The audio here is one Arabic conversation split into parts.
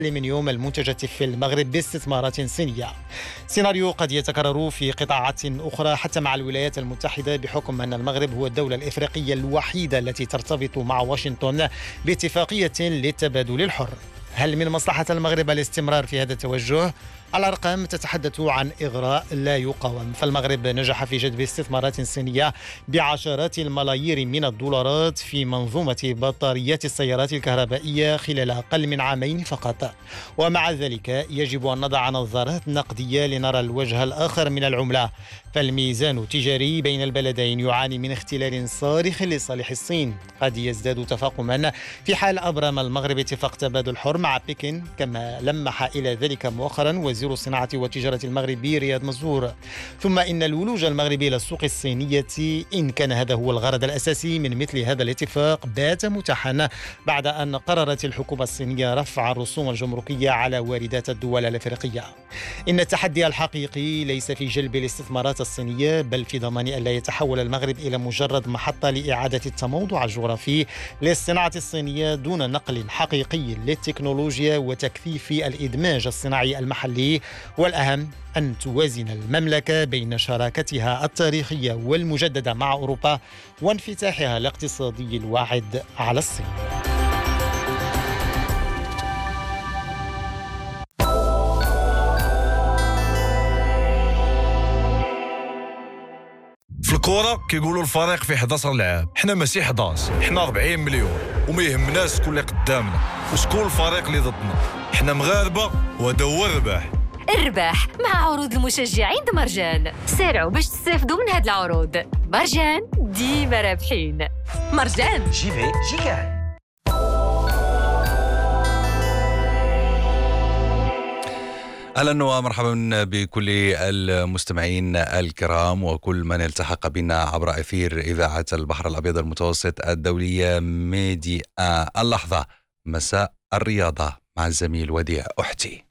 من يوم المنتجة في المغرب باستثمارات صينية. سيناريو قد يتكرر في قطاعات أخرى حتى مع الولايات المتحدة، بحكم أن المغرب هو الدولة الإفريقية الوحيدة التي ترتبط مع واشنطن باتفاقية للتبادل الحر. هل من مصلحة المغرب الاستمرار في هذا التوجه؟ الأرقام تتحدث عن إغراء لا يقاوم، فالمغرب نجح في جذب استثمارات صينية بعشرات الملايير من الدولارات في منظومة بطاريات السيارات الكهربائية خلال أقل من عامين فقط. ومع ذلك يجب أن نضع نظارات نقدية لنرى الوجه الآخر من العملة، فالميزان التجاري بين البلدين يعاني من اختلال صارخ لصالح الصين، قد يزداد تفاقما في حال أبرم المغرب اتفاق تبادل حر مع بكين، كما لمح إلى ذلك مؤخرا وزير الصناعة والتجارة المغربي رياض مزور. ثم إن الولوج المغربي إلى السوق الصينية، إن كان هذا هو الغرض الأساسي من مثل هذا الاتفاق، بات متاحا بعد أن قررت الحكومة الصينية رفع الرسوم الجمركية على واردات الدول الأفريقية. إن التحدي الحقيقي ليس في جلب الاستثمارات الصينية، بل في ضمان أن لا يتحول المغرب إلى مجرد محطة لإعادة التموضع الجغرافي للصناعة الصينية دون نقل حقيقي للتكنولوجيا وتكثيف الإدماج الصناعي المحلي. والأهم أن توازن المملكة بين شراكتها التاريخية والمجددة مع أوروبا وانفتاحها الاقتصادي الواعد على الصين. في الكورة كيقولوا الفريق فيه 11 لاعب، حنا ماشي 11، حنا 40 مليون، وما يهمناش شكون اللي قدامنا وشكون الفريق اللي ضدنا، حنا مغاربة وهذا هو الرباح. الرباح مع عروض المشجعين مرجان. سارعوا باش تستافدوا من هاد العروض. مرجان ديما رابحين. مرجان جي كان. أهلا ومرحبا بكل المستمعين الكرام وكل من التحق بنا عبر أثير إذاعة البحر الأبيض المتوسط الدولية ميديا. اللحظة مساء الرياضة مع الزميل وديع أحتي.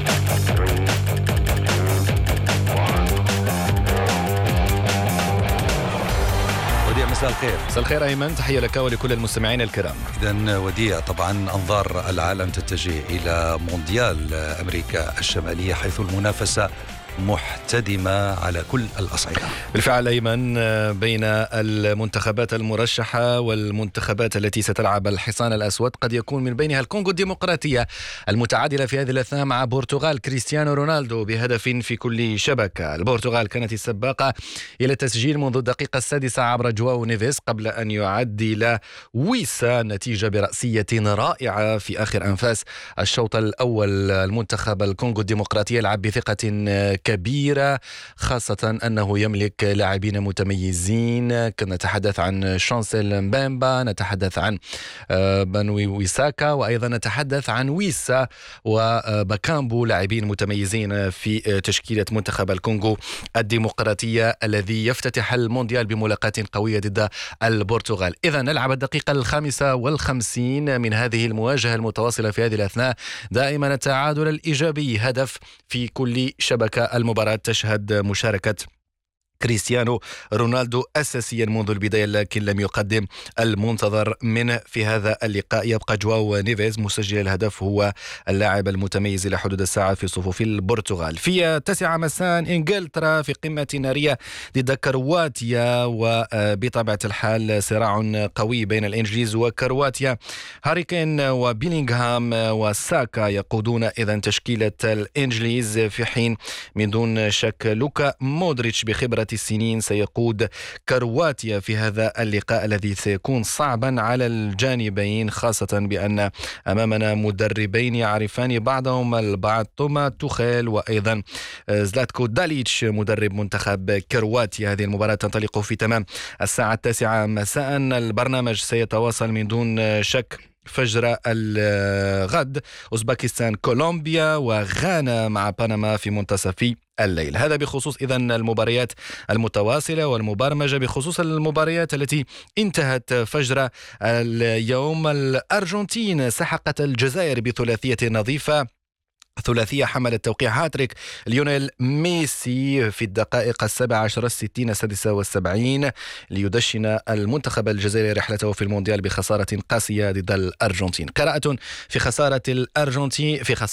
مساء الخير. مساء الخير أيمن، تحية لك ولكل المستمعين الكرام. إذن وديع، طبعا أنظار العالم تتجه إلى مونديال أمريكا الشمالية، حيث المنافسة محتدمة على كل الأصعدة. بالفعل أيمن، بين المنتخبات المرشحة والمنتخبات التي ستلعب الحصان الأسود قد يكون من بينها الكونغو الديمقراطية المتعادلة في هذه الأثناء مع بورتغال كريستيانو رونالدو بهدف في كل شبكة. البرتغال كانت السباقة إلى التسجيل منذ الدقيقة 6 عبر جواو نيفيس قبل أن يعدل ويسا نتيجة برأسية رائعة في آخر أنفاس الشوط الأول. المنتخب الكونغو الديمقراطية يلعب بثقة كبيرة، خاصة أنه يملك لاعبين متميزين. نتحدث عن شانسيل مبامبا، نتحدث عن بانوي ويساكا، وأيضا نتحدث عن ويسا وباكامبو، لاعبين متميزين في تشكيلة منتخب الكونغو الديمقراطية الذي يفتتح المونديال بملاقاة قوية ضد البرتغال. إذا نلعب الدقيقة 55 من هذه المواجهة المتواصلة في هذه الأثناء. دائما التعادل الإيجابي، هدف في كل شبكة. المباراة تشهد مشاركة كريستيانو رونالدو أساسيا منذ البداية، لكن لم يقدم المنتظر منه في هذا اللقاء. يبقى جواو نيفيز مسجل الهدف، هو اللاعب المتميز إلى حدود الساعة في صفوف البرتغال. في 9 مساء إنجلترا في قمة نارية ضد كرواتيا، وبطبيعة الحال صراع قوي بين الإنجليز وكرواتيا. هاري كين وبيلينغهام وساكا يقودون إذن تشكيلة الإنجليز، في حين من دون شك لوكا مودريتش بخبرة السنين سيقود كرواتيا في هذا اللقاء الذي سيكون صعبا على الجانبين، خاصة بأن أمامنا مدربين يعرفان بعضهم البعض، توما توخيل وأيضا زلاتكو داليتش مدرب منتخب كرواتيا. هذه المباراة تنطلق في تمام الساعة 9 مساء. البرنامج سيتواصل من دون شك فجر الغد أوزبكستان كولومبيا، وغانا مع بنما في منتصف الليل. هذا بخصوص إذن المباريات المتواصلة والمبرمجة. بخصوص المباريات التي انتهت فجر اليوم، الأرجنتين سحقت الجزائر بثلاثية نظيفة، ثلاثية حملت توقيع هاتريك ليونيل ميسي في الدقائق 17 60 76 ليدشن المنتخب الجزائري رحلته في المونديال بخسارة قاسية ضد الأرجنتين. قراءة في خسارة الأرجنتين